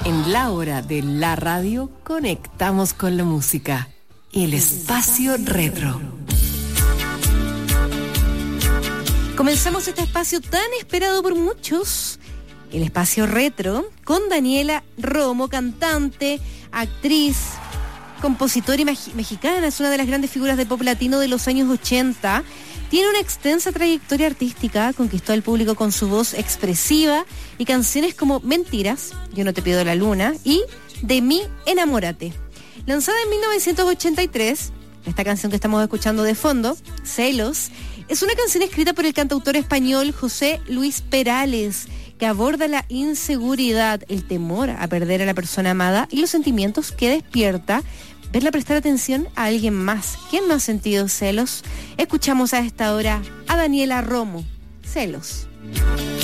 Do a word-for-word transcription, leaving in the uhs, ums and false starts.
En la hora de la radio conectamos con la música. El espacio retro. Comenzamos este espacio tan esperado por muchos, el espacio retro, con Daniela Romo, cantante, actriz, compositora y maj- mexicana. Es una de las grandes figuras de pop latino de los años ochenta. Tiene una extensa trayectoria artística, conquistó al público con su voz expresiva y canciones como Mentiras, Yo no te pido la luna y De mí enamórate. Lanzada en mil novecientos ochenta y tres, esta canción que estamos escuchando de fondo, Celos, es una canción escrita por el cantautor español José Luis Perales, que aborda la inseguridad, el temor a perder a la persona amada y los sentimientos que despierta verla prestar atención a alguien más. ¿Quién no ha sentido celos? Escuchamos a esta hora a Daniela Romo, Celos.